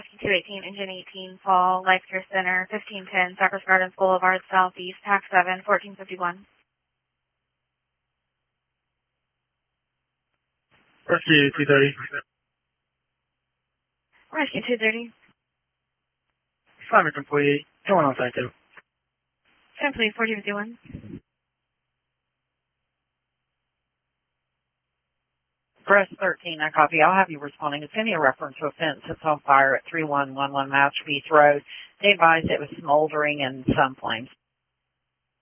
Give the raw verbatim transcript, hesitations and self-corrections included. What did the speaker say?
Rescue two eighteen, Engine eighteen, Fall, Life Care Center, fifteen ten, Cypress Gardens Boulevard, Southeast, Pack seven, fourteen fifty-one. Rescue two thirty. Rescue two thirty. Assignment complete. Going on site two. Complete, fourteen fifty-one. Press thirteen, I copy. I'll have you responding. It's any reference to a fence that's on fire at three one one one Mount Beach Road. They advised it was smoldering and some flames.